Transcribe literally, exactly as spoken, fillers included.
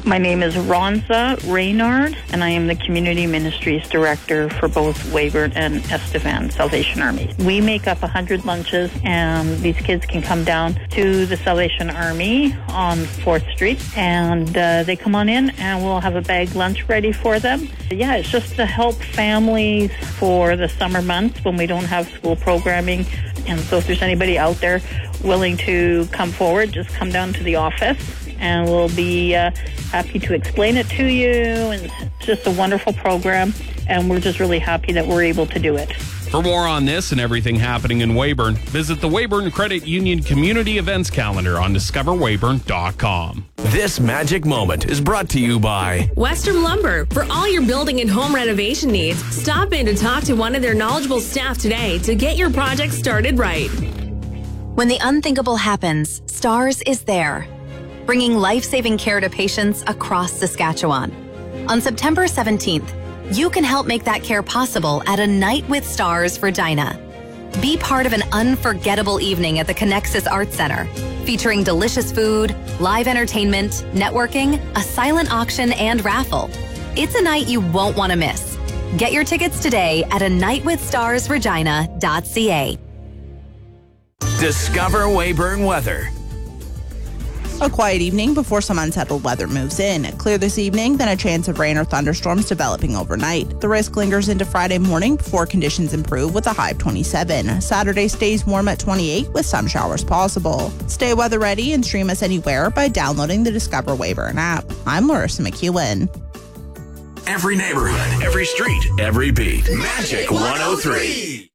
My name is Ronza Reynard, and I am the Community Ministries Director for both Weyburn and Estevan Salvation Army. We make up one hundred lunches, and these kids can come down to the Salvation Army on fourth Street, and uh, they come on in, and we'll have a bag lunch ready for them. Yeah, it's just to help families for the summer months when we don't have school programming. And so if there's anybody out there willing to come forward, just come down to the office, and we'll be uh, happy to explain it to you. And it's just a wonderful program, and we're just really happy that we're able to do it. For more on this and everything happening in Weyburn, visit the Weyburn Credit Union Community Events Calendar on discover weyburn dot com. This magic moment is brought to you by Western Lumber. For all your building and home renovation needs, stop in to talk to one of their knowledgeable staff today to get your project started right. When the unthinkable happens, STARS is there, bringing life-saving care to patients across Saskatchewan. On September seventeenth, you can help make that care possible at A Night with Stars Regina. Be part of an unforgettable evening at the Connexus Arts Center, featuring delicious food, live entertainment, networking, a silent auction, and raffle. It's a night you won't want to miss. Get your tickets today at a night with stars regina dot c a. Discover Weyburn Weather. A quiet evening before some unsettled weather moves in. Clear this evening, then a chance of rain or thunderstorms developing overnight. The risk lingers into Friday morning before conditions improve with a high of twenty-seven. Saturday stays warm at twenty-eight with some showers possible. Stay weather ready and stream us anywhere by downloading the Discover Weyburn app. I'm Larissa McEwen. Every neighborhood, every street, every beat. Magic one oh three.